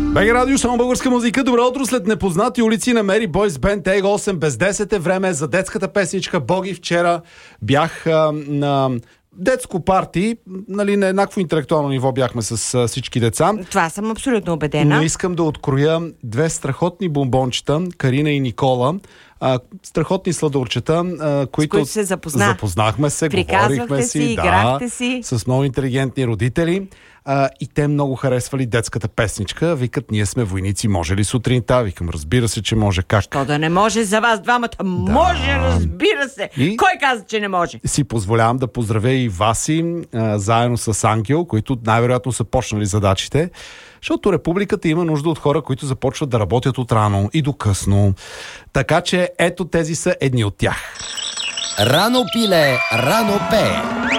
БГ Радио, само българска музика. Добро утро. След непознати улици на Мери Бойс Бенд Тега 8 без 10 е време за детската песничка. Боги, вчера бях на детско парти, нали, на еднакво интелектуално ниво бяхме с всички деца. Това съм абсолютно убедена. Но искам да откроя две страхотни бомбончета, Карина и Никола. Страхотни сладурчета, които се запознахме се, говорихме си, играхте си. С много интелигентни родители. И те много харесвали детската песничка. Викат, ние сме войници, може ли сутринта? Викам, разбира се, че може. Как? Що да не може за вас двамата? Да. Може, разбира се. И кой каза, че не може? Си позволявам да поздравя и Васи, заедно с Ангел, които най-вероятно са почнали задачите. Защото републиката има нужда от хора, които започват да работят от рано и до късно. Така че ето тези са едни от тях. Рано пиле, рано пее.